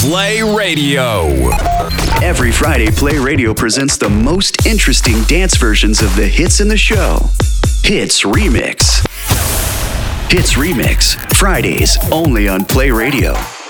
Play Radio. Every Friday, Play Radio presents the most interesting dance versions of the hits in the show. Hits Remix. Hits Remix, Fridays only on Play Radio.